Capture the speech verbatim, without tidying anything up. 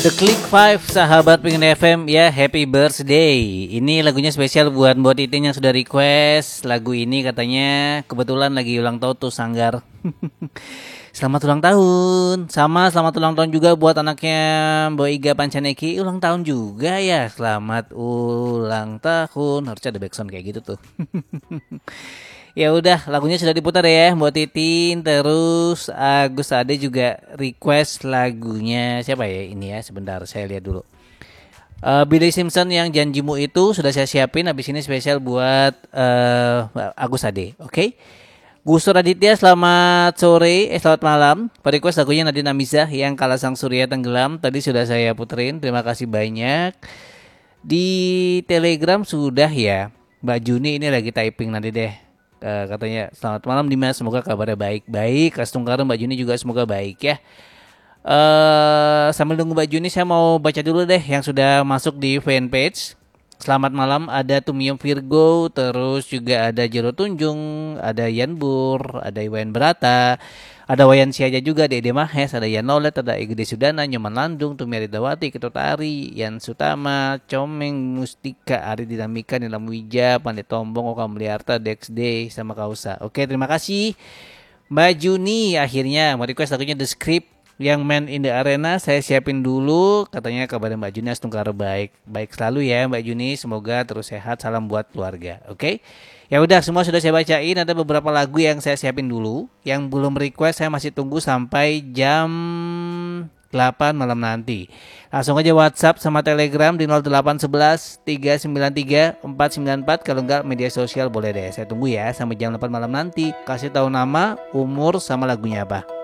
The Click Five, sahabat Pengen F M ya, happy birthday. Ini lagunya spesial buat Mbok Titin yang sudah request. Lagu ini katanya kebetulan lagi ulang tahun tuh Sanggar. Selamat ulang tahun. Sama selamat ulang tahun juga buat anaknya Mbok Iga Pancaneki, ulang tahun juga ya. Selamat ulang tahun. Harusnya ada backsound kayak gitu tuh. Ya udah, lagunya sudah diputar ya Mbak Titin. Terus Agus Ade juga request lagunya siapa ya ini ya, sebentar saya lihat dulu. uh, Billy Simpson yang Janjimu Itu sudah saya siapin. Habis ini spesial buat uh, Agus Ade. Oke okay? Gusur Aditya selamat sore, eh selamat malam. Request lagunya Nadine Amizah yang Kala Sang Surya Tenggelam. Tadi sudah saya puterin, terima kasih banyak. Di Telegram sudah ya. Mbak Juni ini lagi typing nanti deh. Uh, katanya selamat malam Dimas, semoga kabarnya baik-baik. Kastungkara Mbak Juni juga semoga baik ya. Uh, sambil nunggu Mbak Juni, saya mau baca dulu deh yang sudah masuk di fanpage. Selamat malam, ada Tumiom Virgo, terus juga ada Jero Tunjung, ada Yan Bur, ada Iwan Berata, ada Wayan Siaja juga, Dede Mahes, ada Yan Nolet, ada Igede Sudana, Nyoman Landung, Tumi Aridawati, Ketut Ari, Yan Sutama, Comeng Mustika, Ari Dinamika, Nilam Wija, Pandit Tombong, Oka Meliarta, Dex Day, sama Kausa. Oke, terima kasih Mbak Juni. Akhirnya mau request lagunya The Script yang Man in the Arena. Saya siapin dulu. Katanya kabar Mbak Juni Astungkar baik. Baik selalu ya Mbak Juni, semoga terus sehat. Salam buat keluarga. Oke okay? Ya udah, semua sudah saya bacain. Ada beberapa lagu yang saya siapin dulu. Yang belum request saya masih tunggu sampai jam delapan malam nanti. Langsung aja WhatsApp sama Telegram di nol delapan satu satu tiga sembilan tiga empat sembilan empat. Kalau enggak media sosial boleh deh. Saya tunggu ya sampai jam delapan malam nanti. Kasih tahu nama, umur, sama lagunya apa.